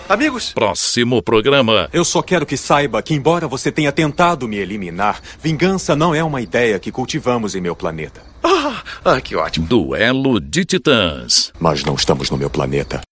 Amigos? Próximo programa. Eu só quero que saiba que, embora você tenha tentado me eliminar, vingança não é uma ideia que cultivamos em meu planeta. Que ótimo. Duelo de Titãs. Mas não estamos no meu planeta.